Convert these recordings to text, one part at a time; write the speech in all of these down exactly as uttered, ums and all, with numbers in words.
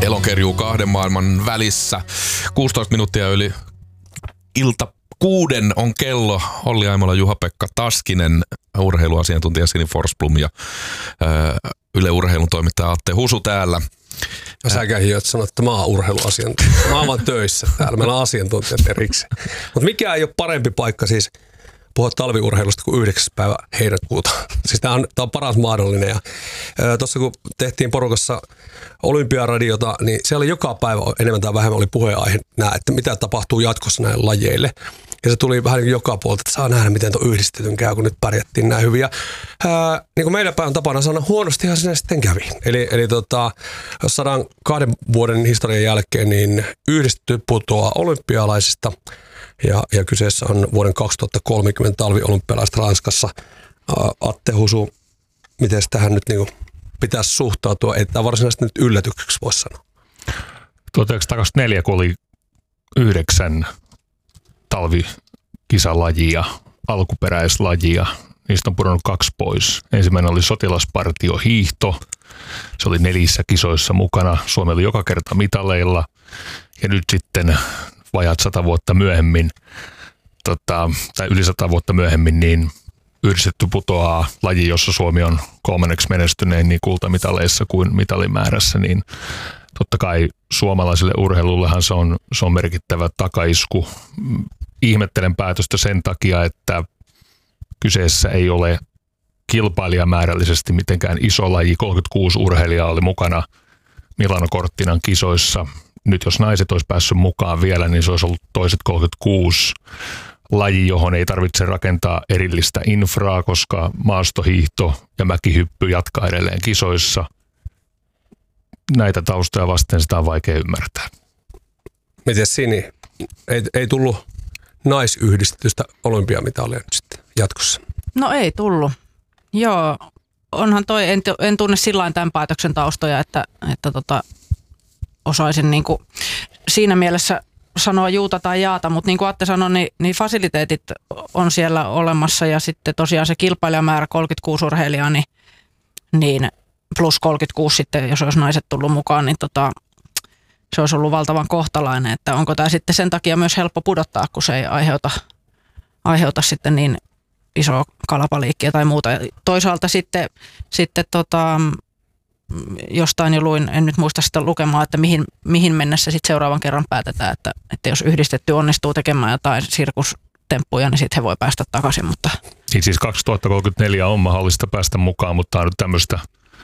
Elokerjuu kahden maailman välissä. kuusitoista minuuttia yli ilta kuuden on kello. Olli Aimola, Juha-Pekka Taskinen, urheiluasiantuntija Sini Forsblom ja ö, Yle Urheilun toimittaja Atte Husu täällä. Ja säkään hiot sanot, että mä oon urheiluasiantuntija. Mä oon vaan töissä täällä. Meillä on asiantuntijat erikseen. Mutta mikään ei ole parempi paikka siis puhua talviurheilusta kuin yhdeksäs päivä heinäkuuta. Siis tää on, tää on paras mahdollinen. Ja tuossa kun tehtiin porukassa Olympiaradiota, niin siellä oli joka päivä enemmän tai vähemmän oli puheenaihe nää, että mitä tapahtuu jatkossa näille lajeille. Ja se tuli vähän niin joka puolta, että saa nähdä, miten tuo yhdistetyn käy, kun nyt pärjättiin näin hyvin. Ja, ää, niin kuin meillä päin on tapana sanoa, huonostihan sinne sitten kävi. Eli, eli tota, jos saadaan kahden vuoden historian jälkeen, niin yhdistetty putoaa olympialaisista. Ja, ja kyseessä on vuoden kaksituhattakolmekymmentä talviolympialaiset Ranskassa. Ää, Atte Husu, miten tähän nyt niin kuin pitäisi suhtautua? Ei tämä varsinaisesti nyt yllätykseksi voi sanoa. tuhatyhdeksänsataakaksikymmentäneljä, kun oli yhdeksän talvikisalajia, alkuperäislajia. Niistä on pudonnut kaksi pois. Ensimmäinen oli sotilaspartio hiihto. Se oli nelissä kisoissa mukana. Suomi oli joka kerta mitaleilla. Ja nyt sitten vajaat sata vuotta myöhemmin, tota, tai yli sata vuotta myöhemmin, niin yhdistetty putoaa laji, jossa Suomi on kolmanneksi menestyneen niin kultamitaleissa kuin mitalimäärässä, niin totta kai suomalaiselle urheilullehan se on, se on merkittävä takaisku. Ihmettelen päätöstä sen takia, että kyseessä ei ole kilpailijamäärällisesti mitenkään iso laji. kolmekymmentäkuusi urheilijaa oli mukana Milano Cortinan kisoissa. Nyt jos naiset olisi päässyt mukaan vielä, niin se olisi ollut toiset kolmekymmentäkuusi laji, johon ei tarvitse rakentaa erillistä infraa, koska maastohiihto ja mäkihyppy jatkaa edelleen kisoissa. Näitä taustoja vasten sitä on vaikea ymmärtää. Miten Sini? Ei, ei tullut naisyhdistetystä olympiamitalia nyt sitten jatkossa? No ei tullut. Joo, onhan toi, en, en tunne sillain tämän päätöksen taustoja, että, että tota, osaisin niinku siinä mielessä sanoa juuta tai jaata, mutta niin kuin Atte sanoi, niin, niin fasiliteetit on siellä olemassa ja sitten tosiaan se kilpailijamäärä kolmekymmentäkuusi urheilijaa, niin, niin plus kolmekymmentäkuusi sitten, jos olisi naiset tullut mukaan, niin tota, se olisi ollut valtavan kohtalainen, että onko tämä sitten sen takia myös helppo pudottaa, kun se ei aiheuta, aiheuta sitten niin isoa kalapaliikkiä tai muuta. Toisaalta sitten, sitten tota, jostain jo luin, en nyt muista sitä lukemaa, että mihin, mihin mennessä sitten seuraavan kerran päätetään, että, että jos yhdistetty onnistuu tekemään jotain sirkustemppuja, niin sitten he voi päästä takaisin. Mutta Niin siis kaksituhattakolmekymmentäneljä on mahdollista päästä mukaan, mutta tämä on nyt tämmöistä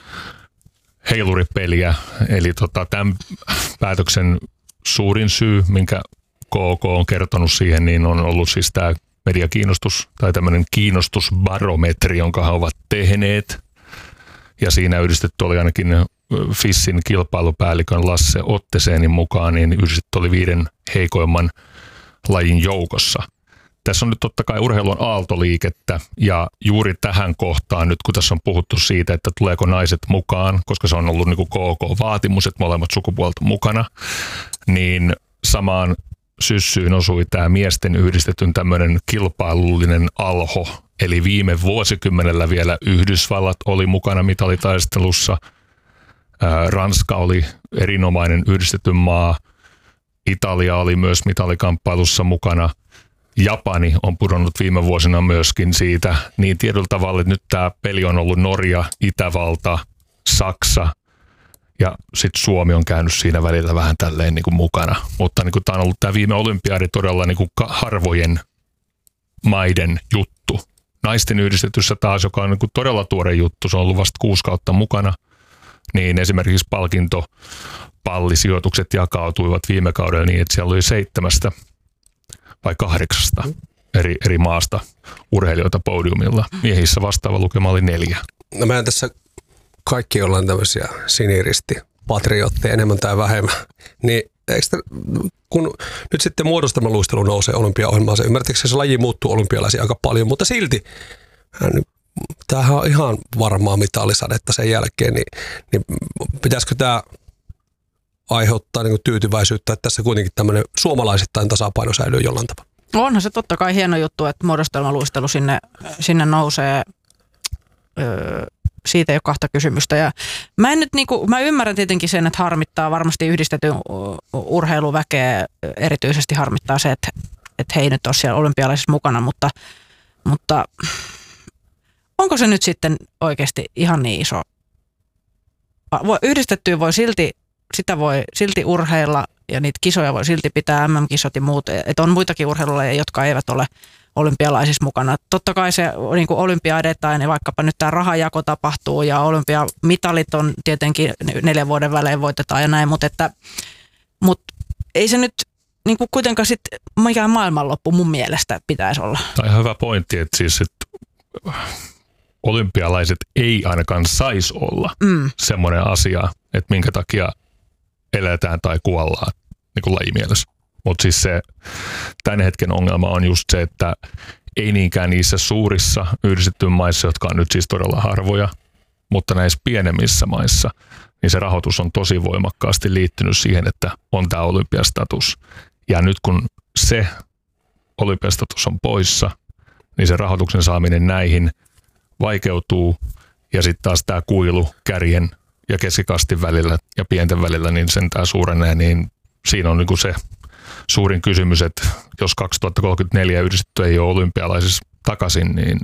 heiluripeliä. Eli tota, tämän päätöksen suurin syy, minkä K K on kertonut siihen, niin on ollut siis tämä mediakiinnostus tai tämmöinen kiinnostusbarometri, jonka he ovat tehneet. Ja siinä yhdistetty oli ainakin F I Sin kilpailupäällikön Lasse Otteseenin mukaan, niin yhdistetty oli viiden heikoimman lajin joukossa. Tässä on nyt totta kai urheilun aaltoliikettä ja juuri tähän kohtaan nyt, kun tässä on puhuttu siitä, että tuleeko naiset mukaan, koska se on ollut niin kuin K K-vaatimus, että molemmat sukupuolta mukana, niin samaan syssyyn osui tämä miesten yhdistetyn tämmöinen kilpailullinen alho. Eli viime vuosikymmenellä vielä Yhdysvallat oli mukana mitalitaistelussa, ää, Ranska oli erinomainen yhdistetyn maa, Italia oli myös mitalikamppailussa mukana, Japani on pudonnut viime vuosina myöskin siitä, niin tietyllä tavalla, että nyt tämä peli on ollut Norja, Itävalta, Saksa ja sitten Suomi on käynyt siinä välillä vähän tälleen niin kuin mukana. Mutta niin kuin tämä on ollut tämä viime olympiadi todella niin kuin harvojen maiden juttu. Naisten yhdistetyssä taas, joka on niin kuin todella tuore juttu, se on ollut vasta kuusi kautta mukana, niin esimerkiksi palkintopallisijoitukset jakautuivat viime kaudella niin, että siellä oli seitsemästä vai kahdeksasta eri, eri maasta urheilijoita podiumilla. Miehissä vastaava lukema oli neljä. No meidän tässä kaikki ollaan tämmöisiä siniristipatriotteja enemmän tai vähemmän. Niin eikö te, kun nyt sitten muodostelmaluistelu nousee olympiaohjelmaan, se ymmärrätkö, se laji muuttuu olympialaisiin aika paljon, mutta silti tämähän on ihan varmaa mitalisadetta sen jälkeen, niin, niin pitäisikö tämä aiheuttaa niin tyytyväisyyttä, että tässä kuitenkin tämmöinen suomalaisittain tasapaino säilyy jollain tavalla? Onhan se totta kai hieno juttu, että muodostelmaluistelu sinne, sinne nousee. Öö, siitä ei ole kahta kysymystä. Ja mä, en nyt niinku, mä ymmärrän tietenkin sen, että harmittaa varmasti yhdistetyn urheiluväkeä, erityisesti harmittaa se, että, että he ei nyt ole siellä olympialaisissa mukana, mutta, mutta onko se nyt sitten oikeasti ihan niin iso? Yhdistettyä voi silti, sitä voi silti urheilla ja niitä kisoja voi silti pitää, M M-kisot ja muut, että on muitakin urheilulajeja, jotka eivät ole olympialaisissa mukana. Totta kai se niin kuin olympiadetain ja vaikkapa nyt tämä rahajako tapahtuu ja olympiamitalit on tietenkin neljän vuoden välein voitetaan ja näin, mutta, että, mutta ei se nyt niin kuin kuitenkaan sitten mikään maailmanloppu mun mielestä pitäisi olla. Tämä on ihan hyvä pointti, että siis että olympialaiset ei ainakaan saisi olla mm. semmoinen asia, että minkä takia eletään tai kuollaan niin kuin lajimielessä. Mutta siis se tämän hetken ongelma on just se, että ei niinkään niissä suurissa yhdistettyjen maissa, jotka on nyt siis todella harvoja, mutta näissä pienemmissä maissa, niin se rahoitus on tosi voimakkaasti liittynyt siihen, että on tämä olympiastatus. Ja nyt kun se olympiastatus on poissa, niin se rahoituksen saaminen näihin vaikeutuu. Ja sitten taas tämä kuilu kärjen ja keskikastin välillä ja pienten välillä, niin sen tämä suurenee, niin siinä on niinku se suurin kysymys, että jos kaksituhattakolmekymmentäneljä yhdistetty ei ole olympialaisissa takaisin, niin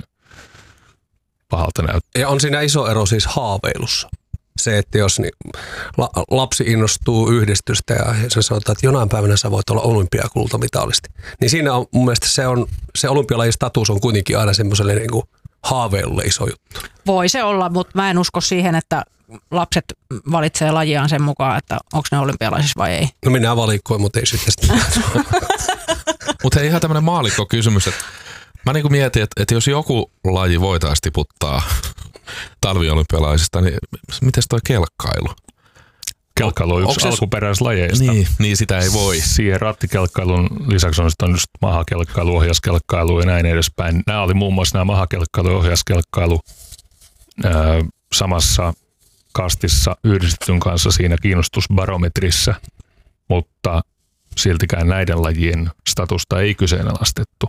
pahalta näyttää. Ja on siinä iso ero siis haaveilussa. Se, että jos niin, la, lapsi innostuu yhdistystä ja se sanotaan, että jonain päivänä sä voit olla olympiakultamitalisti. Niin siinä on mun mielestä se, on, se olympialajin status on kuitenkin aina semmoiselle niin kuin haaveilulle iso juttu. Voi se olla, mutta mä en usko siihen, että lapset valitsee lajiaan sen mukaan, että onko ne olympialaisissa vai ei. No minä valikoin, mutta ei sitten sitä. Mutta hei, ihan tämmöinen maalikko kysymys, että mä niinku mietin, että, että jos joku laji voitaisiin tiputtaa talviolympialaisista, niin mites toi kelkkailu? Kelkkailu on yksi alkuperäislajeista. Niin, niin sitä ei voi. Siihen rattikelkkailun lisäksi on sitten just mahakelkkailu, ohjaskelkkailu ja näin edespäin. Nämä oli muun muassa nämä mahakelkkailu ja ohjaskelkkailu ää, samassa kastissa yhdistetyn kanssa siinä kiinnostusbarometrissä, mutta siltikään näiden lajien statusta ei kyseenalaistettu.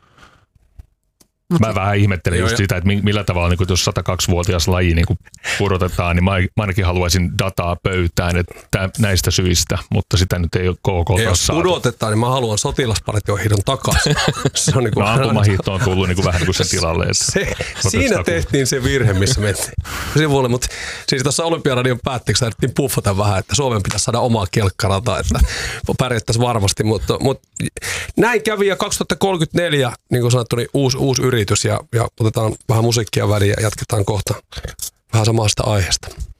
Mä vähän ihmettelen just sitä, että millä tavalla, niin jos sata kaksi-vuotias laji niin pudotetaan, niin mä ainakin haluaisin dataa pöytään että näistä syistä, mutta sitä nyt ei ole koko Jos pudotetaan, niin mä haluan sotilaspartiohiidon takaisin. Se on niin kuin no, ampumahiihto on tullut niin kuin vähän niin kuin sen tilalle. Että se, siinä tehtiin se virhe, missä mentiin. Sivuille, mutta siis tuossa Olympiaradion päätteeksi lähdettiin puffata vähän, että Suomen pitäisi saada omaa kelkkarataa, että pärjättäisiin varmasti, mutta, mutta näin kävi ja kaksituhattakolmekymmentäneljä, niin kuin sanottu, niin uusi, uusi yritys ja, ja otetaan vähän musiikkia väliin ja jatketaan kohta vähän samasta aiheesta.